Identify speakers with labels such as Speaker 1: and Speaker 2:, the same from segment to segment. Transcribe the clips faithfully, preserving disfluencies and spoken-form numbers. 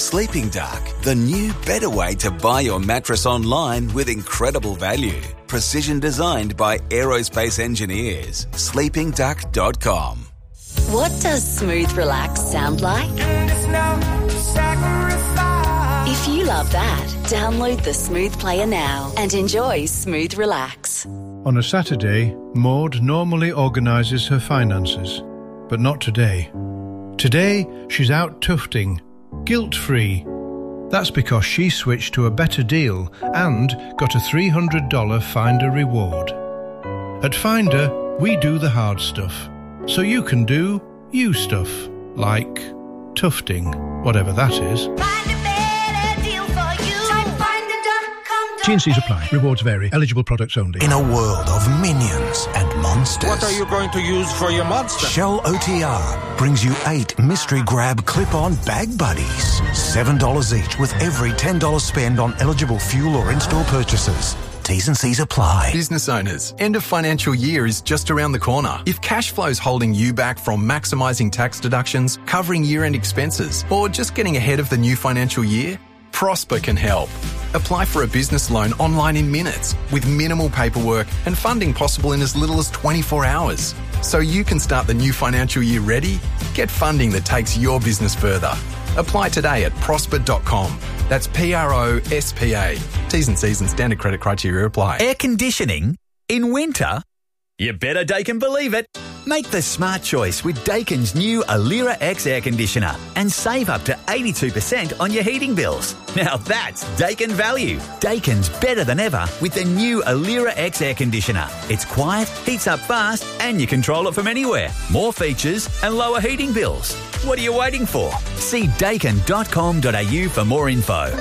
Speaker 1: Sleeping Duck, the new better way to buy your mattress online with incredible value. Precision designed by aerospace engineers. sleeping duck dot com.
Speaker 2: What does smooth relax sound like? If you love that, download the Smooth Player now and enjoy Smooth Relax.
Speaker 3: On a Saturday, Maud normally organises her finances, but not today. Today, she's out tufting, guilt-free. That's because she switched to a better deal and got a three hundred dollars Finder reward. At Finder, we do the hard stuff, so you can do you stuff, like tufting, whatever that is. T and C's apply. Rewards vary. Eligible products only.
Speaker 4: In a world of minions and monsters.
Speaker 5: What are you going to use for your monster?
Speaker 4: Shell O T R brings you eight mystery grab clip-on bag buddies. seven dollars each with every ten dollars spend on eligible fuel or in-store purchases. T's and C's apply.
Speaker 6: Business owners, end of financial year is just around the corner. If cash flow's holding you back from maximising tax deductions, covering year-end expenses, or just getting ahead of the new financial year, Prosper can help. Apply for a business loan online in minutes with minimal paperwork and funding possible in as little as twenty-four hours. So you can start the new financial year ready. Get funding that takes your business further. Apply today at prosper dot com. That's P R O S P A. T's and C's and standard credit criteria apply.
Speaker 7: Air conditioning in winter? You better Daikin believe it. Make the smart choice with Daikin's new Alira X air conditioner and save up to eighty-two percent on your heating bills. Now that's Daikin value. Daikin's better than ever with the new Alira X air conditioner. It's quiet, heats up fast, and you control it from anywhere. More features and lower heating bills. What are you waiting for? See daikin dot com dot a u for more info.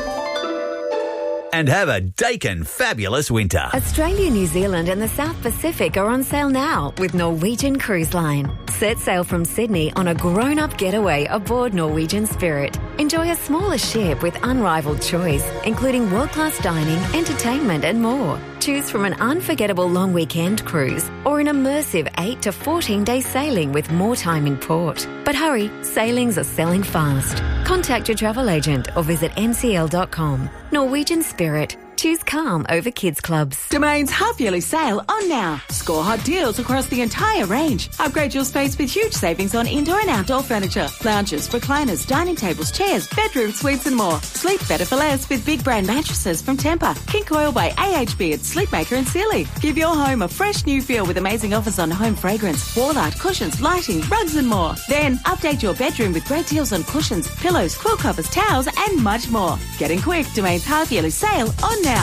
Speaker 7: And have a Daikin fabulous winter.
Speaker 8: Australia, New Zealand and the South Pacific are on sale now with Norwegian Cruise Line. Set sail from Sydney on a grown-up getaway aboard Norwegian Spirit. Enjoy a smaller ship with unrivaled choice, including world-class dining, entertainment and more. Choose from an unforgettable long weekend cruise or an immersive eight to fourteen day sailing with more time in port. But hurry, sailings are selling fast. Contact your travel agent or visit n c l dot com. Norwegian Spirit. Choose calm over kids clubs.
Speaker 9: Domain's half-yearly sale on now. Score hot deals across the entire range. Upgrade your space with huge savings on indoor and outdoor furniture. Lounges, recliners, dining tables, chairs, bedroom suites and more. Sleep better for less with big brand mattresses from Tempur. King Coil by A H B at Sleepmaker and Sealy. Give your home a fresh new feel with amazing offers on home fragrance, wall art, cushions, lighting, rugs and more. Then update your bedroom with great deals on cushions, pillows, quill covers, towels and much more. Getting quick, Domain's half-yearly sale on now.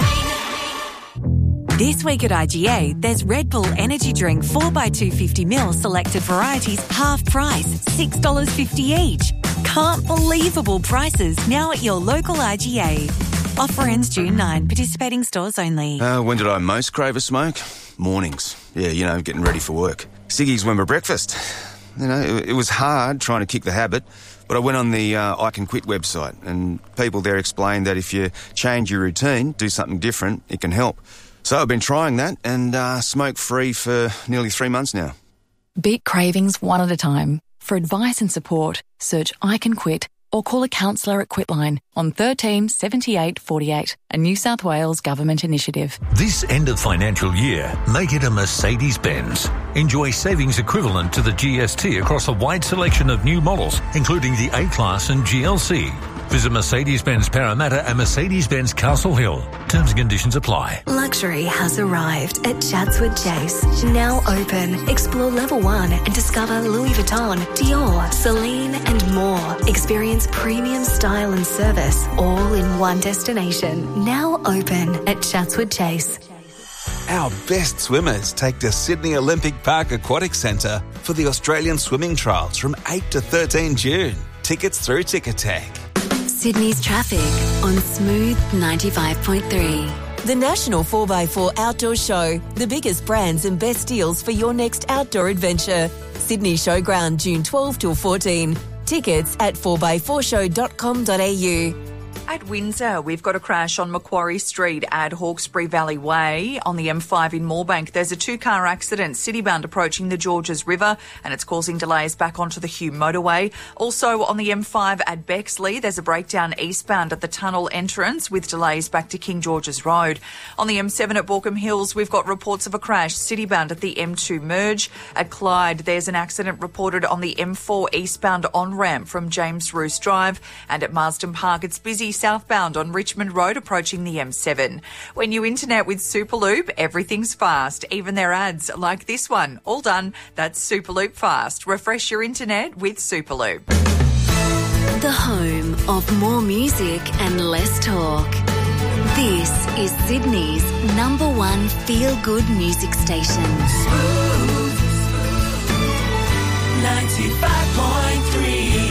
Speaker 10: This week at I G A, there's Red Bull Energy Drink four by two fifty milliliters selected varieties, half price, six dollars fifty each. Can't believable prices now at your local I G A. Offer ends June ninth, participating stores only.
Speaker 11: Uh, when did I most crave a smoke? Mornings. Yeah, you know, getting ready for work. Ciggies went for breakfast. You know, it, it was hard trying to kick the habit. But I went on the uh, I Can Quit website and people there explained that if you change your routine, do something different, it can help. So I've been trying that and uh, smoke-free for nearly three months now.
Speaker 12: Beat cravings one at a time. For advice and support, search I Can Quit or call a counsellor at Quitline on thirteen seventy-eight forty-eight, a New South Wales government initiative.
Speaker 13: This end of financial year, make it a Mercedes-Benz. Enjoy savings equivalent to the G S T across a wide selection of new models, including the A-Class and G L C. Visit Mercedes-Benz Parramatta and Mercedes-Benz Castle Hill. Terms and conditions apply.
Speaker 14: Luxury has arrived at Chatswood Chase. Now open. Explore level one and discover Louis Vuitton, Dior, Celine and more. Experience premium style and service all in one destination. Now open at Chatswood Chase.
Speaker 1: Our best swimmers take to Sydney Olympic Park Aquatic Centre for the Australian Swimming Trials from eight to thirteen June. Tickets through Ticketek.
Speaker 2: Sydney's traffic on Smooth ninety-five point three.
Speaker 10: The National four by four Outdoor Show. The biggest brands and best deals for your next outdoor adventure. Sydney Showground, June twelfth till fourteen. Tickets at four by four show dot com dot a u.
Speaker 15: At Windsor, we've got a crash on Macquarie Street at Hawkesbury Valley Way. On the M five in Moorebank, there's a two-car accident citybound approaching the Georges River, and it's causing delays back onto the Hume motorway. Also on the M five at Bexley, there's a breakdown eastbound at the tunnel entrance with delays back to King George's Road. On the M seven at Borkham Hills, we've got reports of a crash citybound at the M two merge. At Clyde, there's an accident reported on the M four eastbound on-ramp from James Roos Drive. And at Marsden Park, it's busy southbound on Richmond Road approaching the M seven. When you internet with Superloop, everything's fast, even their ads like this one. All done. That's Superloop Fast. Refresh your internet with Superloop.
Speaker 2: The home of more music and less talk. This is Sydney's number one feel-good music station.
Speaker 16: Smooth ninety-five point three.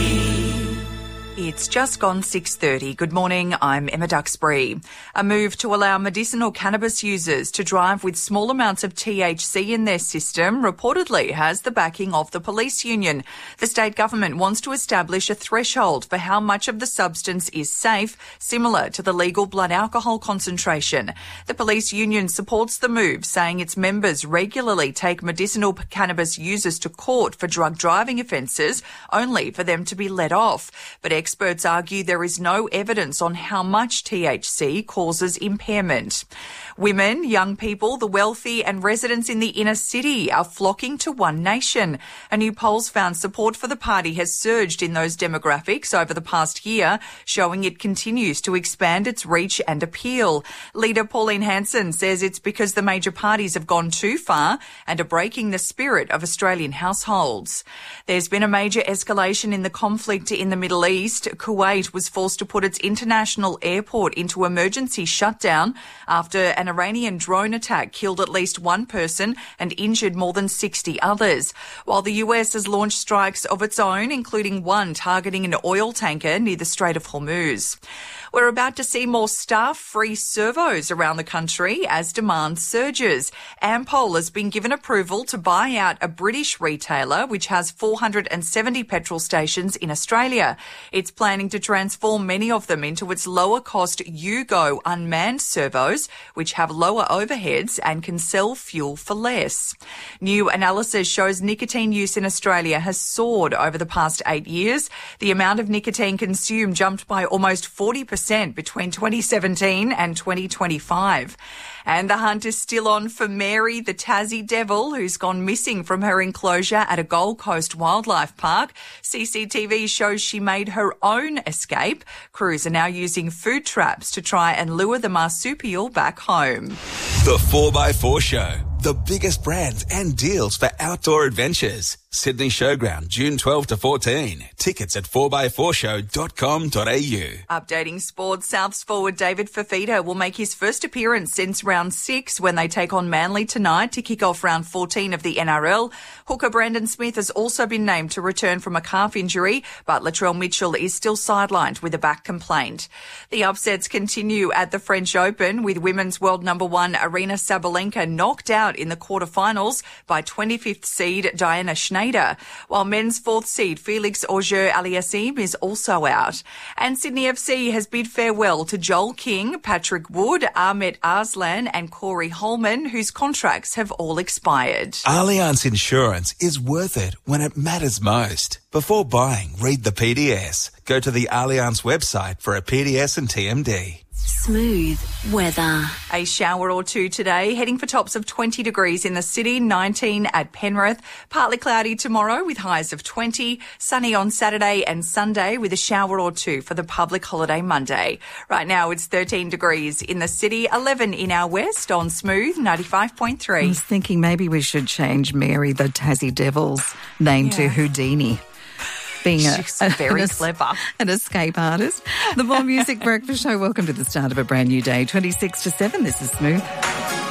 Speaker 15: It's just gone six thirty. Good morning, I'm Emma Duxbury. A move to allow medicinal cannabis users to drive with small amounts of T H C in their system reportedly has the backing of the police union. The state government wants to establish a threshold for how much of the substance is safe, similar to the legal blood alcohol concentration. The police union supports the move, saying its members regularly take medicinal cannabis users to court for drug driving offences, only for them to be let off. But experts argue there is no evidence on how much T H C causes impairment. Women, young people, the wealthy and residents in the inner city are flocking to One Nation. A new poll's found support for the party has surged in those demographics over the past year, showing it continues to expand its reach and appeal. Leader Pauline Hanson says it's because the major parties have gone too far and are breaking the spirit of Australian households. There's been a major escalation in the conflict in the Middle East. Kuwait was forced to put its international airport into emergency shutdown after an Iranian drone attack killed at least one person and injured more than sixty others, while the U S has launched strikes of its own, including one targeting an oil tanker near the Strait of Hormuz. We're about to see more staff-free servos around the country as demand surges. Ampol has been given approval to buy out a British retailer which has four hundred seventy petrol stations in Australia. It's planning to transform many of them into its lower-cost Yugo unmanned servos, which have lower overheads and can sell fuel for less. New analysis shows nicotine use in Australia has soared over the past eight years. The amount of nicotine consumed jumped by almost forty percent between twenty seventeen and twenty twenty-five. And the hunt is still on for Mary, the Tassie Devil, who's gone missing from her enclosure at a Gold Coast wildlife park. C C T V shows she made her own escape. Crews are now using food traps to try and lure the marsupial back home.
Speaker 1: The four by four Show. The biggest brands and deals for outdoor adventures. Sydney Showground, June twelfth to fourteen. Tickets at four by four show dot com dot a u.
Speaker 15: Updating sports, Souths forward David Fafita will make his first appearance since round six when they take on Manly tonight to kick off round fourteen of the N R L. Hooker Brandon Smith has also been named to return from a calf injury, but Latrell Mitchell is still sidelined with a back complaint. The upsets continue at the French Open with women's world number one Aryna Sabalenka knocked out in the quarterfinals by twenty-fifth seed Diana Schneider, while men's fourth seed Felix Auger-Aliassime is also out. And Sydney F C has bid farewell to Joel King, Patrick Wood, Ahmet Arslan and Corey Holman, whose contracts have all expired.
Speaker 1: Allianz Insurance is worth it when it matters most. Before buying, read the P D S. Go to the Allianz website for a P D S and T M D.
Speaker 2: Smooth weather.
Speaker 15: A shower or two today, heading for tops of twenty degrees in the city, nineteen at Penrith. Partly cloudy tomorrow with highs of twenty. Sunny on Saturday and Sunday with a shower or two for the public holiday Monday. Right now it's thirteen degrees in the city, eleven in our west on Smooth ninety-five point three.
Speaker 17: I was thinking maybe we should change Mary the Tassie Devil's name yeah. to Houdini. Being a,
Speaker 15: She's very
Speaker 17: an,
Speaker 15: clever.
Speaker 17: An escape artist. The More Music Breakfast Show. Welcome to the start of a brand new day. twenty-six to seven. This is Smooth.